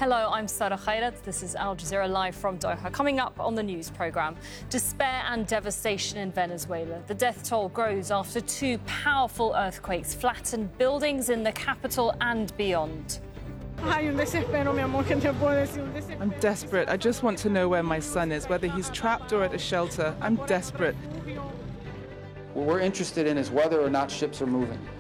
Hello, I'm Sarah Khairat. This is Al Jazeera Live from Doha. Coming up on the news programme, despair and devastation in Venezuela. The death toll grows after two powerful earthquakes flattened buildings in the capital and beyond. I'm desperate. I just want to know where my son is, whether he's trapped or at a shelter. I'm desperate. What we're interested in is whether or not ships are moving.